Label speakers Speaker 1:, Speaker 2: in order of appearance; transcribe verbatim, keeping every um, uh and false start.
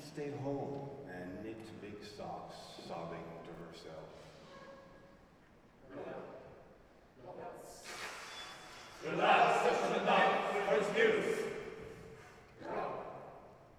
Speaker 1: stay home and knit big socks, sobbing to herself.